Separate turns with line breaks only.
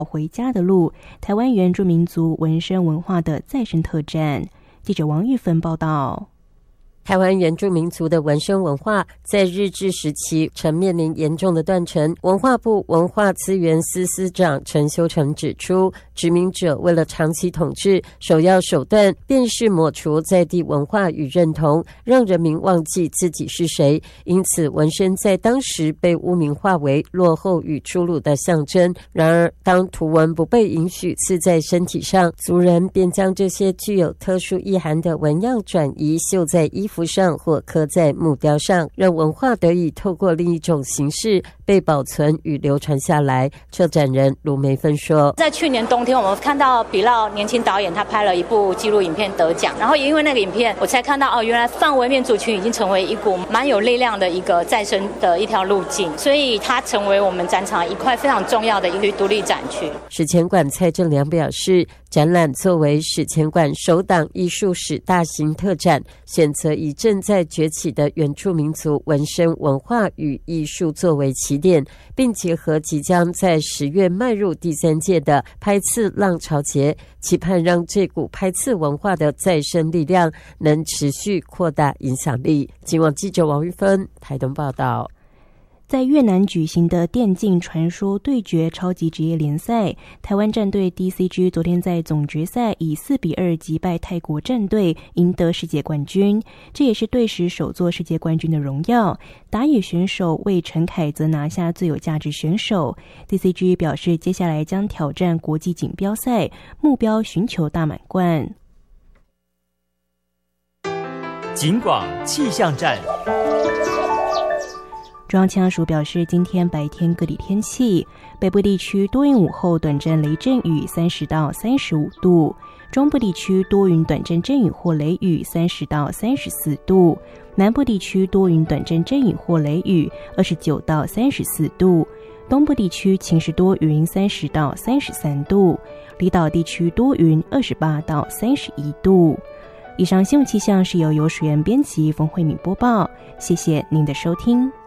回家的路，台湾原住民族纹身文化的再生特展。记者王玉芬报道。
台湾原住民族的纹身文化在日治时期曾面临严重的断层。文化部文化资源司司长陈修成指出，殖民者为了长期统治，首要手段便是抹除在地文化与认同，让人民忘记自己是谁。因此，纹身在当时被污名化为落后与粗鲁的象征。然而，当图文不被允许刺在身体上，族人便将这些具有特殊意涵的纹样转移绣在衣服上或刻在木雕上，让文化得以透过另一种形式被保存与流传下来。策展人卢梅芬说，
在去年冬天我们看到比烙年轻导演他拍了一部纪录影片得奖，然后也因为那个影片我才看到原来泛纹面族群已经成为一股蛮有力量的一个再生的一条路径，所以它成为我们展场一块非常重要的一个独立展区。
史前馆蔡正良表示，展览作为史前馆首档艺术史大型特展，选择以正在崛起的原住民族纹身文化与艺术作为起点，并结合即将在10月迈入第3届的拍刺浪潮节，期盼让这股拍刺文化的再生力量能持续扩大影响力。今晚记者王玉芬台东报道。
在越南举行的电竞传说对决超级职业联赛，台湾战队 DCG 昨天在总决赛以4-2击败泰国战队，赢得世界冠军，这也是队史首座世界冠军的荣耀。打野选手魏晨凯则拿下最有价值选手。 DCG 表示，接下来将挑战国际锦标赛，目标寻求大满贯。
警广气象站。
中央气象署表示，今天白天各地天气，北部地区多云午后短暂雷阵雨30到35度，中部地区多云短暂阵雨或雷雨30到34度，南部地区多云短暂阵雨或雷雨29到34度，东部地区晴时多云30到33度，离岛地区多云28到31度。以上新闻气象是由水源编辑冯慧敏播报，谢谢您的收听。